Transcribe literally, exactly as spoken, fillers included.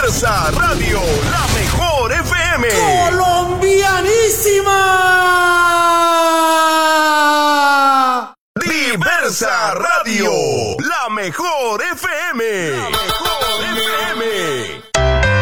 Diversa Radio, la mejor F M. ¡Colombianísima! Diversa Radio, la mejor F M. La mejor F M.